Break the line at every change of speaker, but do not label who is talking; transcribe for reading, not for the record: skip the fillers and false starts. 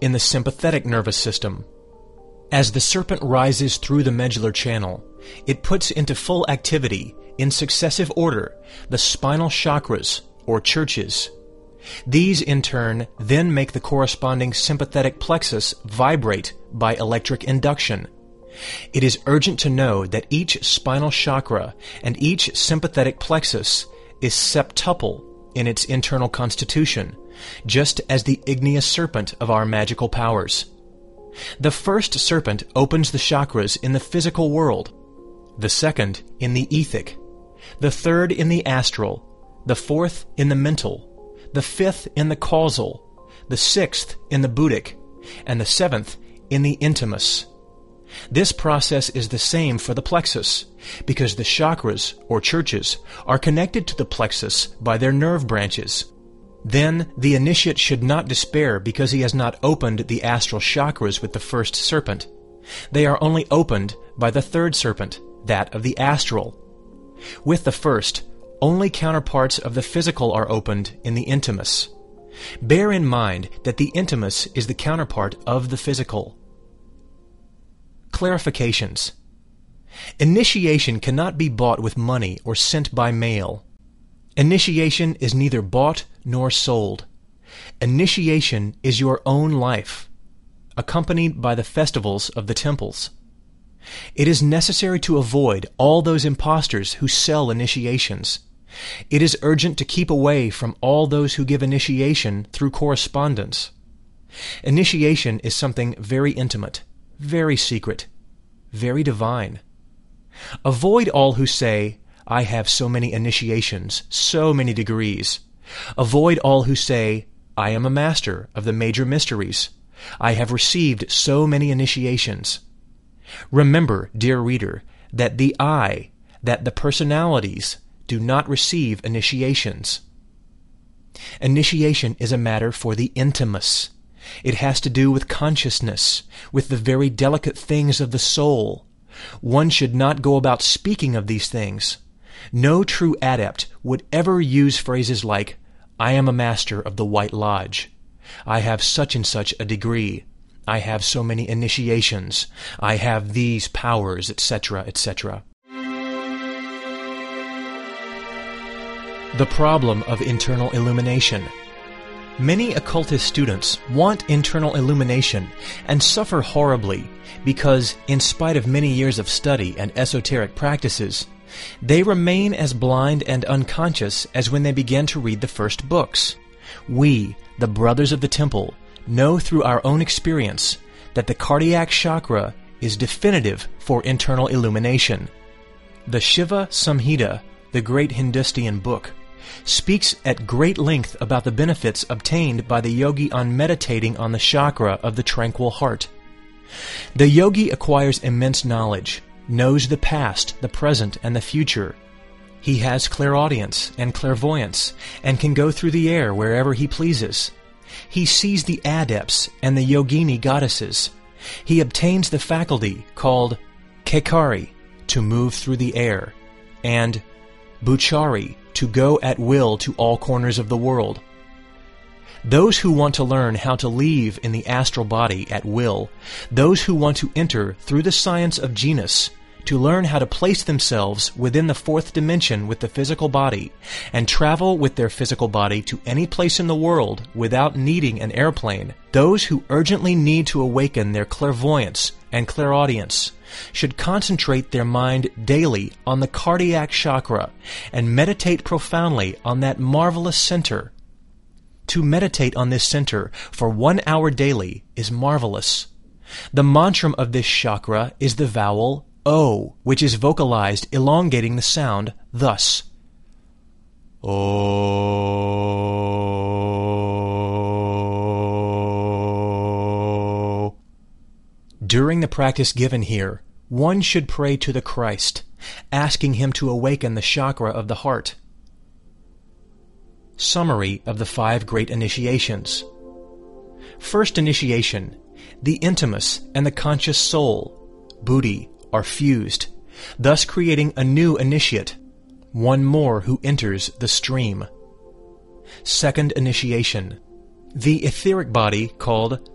in the sympathetic nervous system. As the serpent rises through the medullary channel, it puts into full activity, in successive order, the spinal chakras, or churches. These, in turn, then make the corresponding sympathetic plexus vibrate by electric induction. It is urgent to know that each spinal chakra and each sympathetic plexus is septuple in its internal constitution, just as the igneous serpent of our magical powers. The first serpent opens the chakras in the physical world, the second in the etheric, the third in the astral, the fourth in the mental, the fifth in the causal, the sixth in the buddhic, and the seventh in the intimus. This process is the same for the plexus, because the chakras, or churches, are connected to the plexus by their nerve branches. Then the initiate should not despair because he has not opened the astral chakras with the first serpent. They are only opened by the third serpent, that of the astral. With the first, only counterparts of the physical are opened in the intimus. Bear in mind that the intimus is the counterpart of the physical. Clarifications. Initiation cannot be bought with money or sent by mail. Initiation is neither bought nor sold. Initiation is your own life, accompanied by the festivals of the temples. It is necessary to avoid all those impostors who sell initiations. It is urgent to keep away from all those who give initiation through correspondence. Initiation is something very intimate, very secret, very divine. Avoid all who say, "I have so many initiations, so many degrees." Avoid all who say, "I am a master of the major mysteries. I have received so many initiations." Remember, dear reader, that the personalities do not receive initiations. Initiation is a matter for the intimus. It has to do with consciousness, with the very delicate things of the soul. One should not go about speaking of these things. No true adept would ever use phrases like, "I am a master of the White Lodge," "I have such and such a degree," "I have so many initiations," "I have these powers," etc., etc. The problem of internal illumination. Many occultist students want internal illumination and suffer horribly because, in spite of many years of study and esoteric practices, they remain as blind and unconscious as when they began to read the first books. We, the Brothers of the Temple, know through our own experience that the cardiac chakra is definitive for internal illumination. The Shiva Samhita, the great Hindustian book, speaks at great length about the benefits obtained by the yogi on meditating on the chakra of the tranquil heart. The yogi acquires immense knowledge, knows the past, the present, and the future. He has clairaudience and clairvoyance, and can go through the air wherever he pleases. He sees the adepts and the yogini goddesses. He obtains the faculty called Kekari, to move through the air, and Buchari, to go at will to all corners of the world. Those who want to learn how to leave in the astral body at will, those who want to enter through the science of genus, to learn how to place themselves within the fourth dimension with the physical body, and travel with their physical body to any place in the world without needing an airplane, those who urgently need to awaken their clairvoyance and clairaudience, should concentrate their mind daily on the cardiac chakra and meditate profoundly on that marvelous center. To meditate on this center for 1 hour daily is marvelous. The mantra of this chakra is the vowel O, which is vocalized elongating the sound thus. O. During the practice given here, one should pray to the Christ, asking him to awaken the chakra of the heart. Summary of the 5 great initiations. First initiation, the intimus and the conscious soul, buddhi, are fused, thus creating a new initiate, one more who enters the stream. Second initiation, the etheric body called